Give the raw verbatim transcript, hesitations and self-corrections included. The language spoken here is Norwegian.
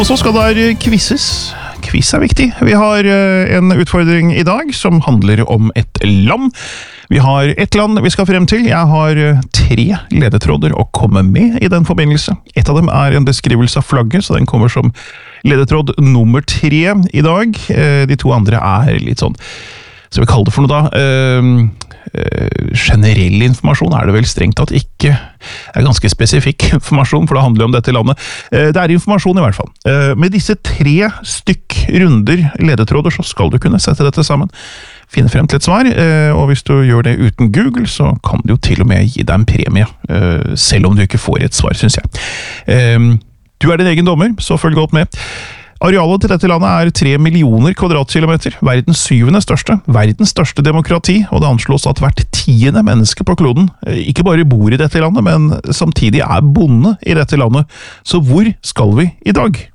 Og så skal det quizzes. Quiz er viktig. Vi har en utfordring i dag som handler om et land. Vi har et land vi skal frem til. Jeg har tre ledetråder å komme med i den forbindelse. Et av dem er en beskrivelse av flagget, så den kommer som ledetråd nummer tre i dag. De to andre er litt sånn, så vi kaller det for noe da, uh, uh, generell informasjon er det vel strengt tatt ikke. Det er ganske spesifikk informasjon, for det handler om dette landet. Uh, det er informasjon i hvert fall. Uh, med disse tre stykk runder ledetråder, så skal du kunne sette dette sammen. Finne frem til et svar, uh, og hvis du gjør det uten Google, så kan det jo til og med gi deg en premie, uh, selv om du ikke får et svar, synes jeg. Uh, du er din egen dommer, så følg godt med. Arealet til dette landet er tre millioner kvadratkilometer, verdens syvende største, verdens største demokrati, og det anslås at hvert tiende menneske på kloden ikke bare bor i dette landet, men samtidig er bonde i dette landet. Så hvor skal vi i dag?